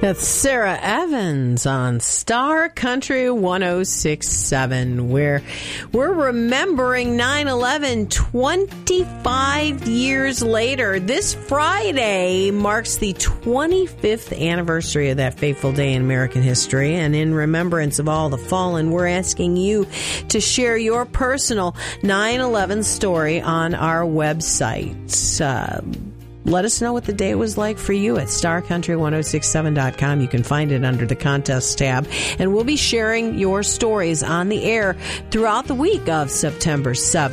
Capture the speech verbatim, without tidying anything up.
That's Sarah Evans on Star Country one oh six point seven, where we're remembering nine eleven twenty-five years later. This Friday marks the twenty-fifth anniversary of that fateful day in American history. And in remembrance of all the fallen, we're asking you to share your personal nine eleven story on our website. Uh, Let us know what the day was like for you at star country one oh six seven dot com. You can find it under the contest tab. And we'll be sharing your stories on the air throughout the week of September seventh.